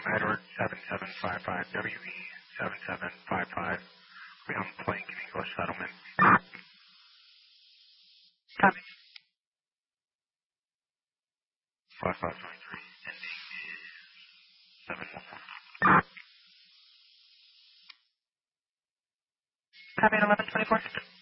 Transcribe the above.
Edward 7755, WE 7755, ground plank, English settlement. Copy. 5523, ending is 711. Copy at 1124.